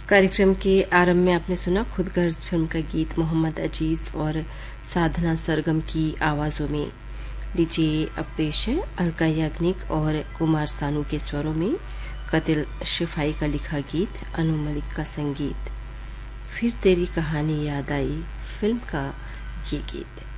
कार्यक्रम के आरंभ में आपने सुना खुद गर्ज फिल्म का गीत मोहम्मद अजीज और साधना सरगम की आवाज़ों में। लीजिए अब पेश है अलका याग्निक और कुमार सानू के स्वरों में कतिल शिफाई का लिखा गीत, अनु मलिक का संगीत। फिर तेरी कहानी याद आई फिल्म का ये गीत।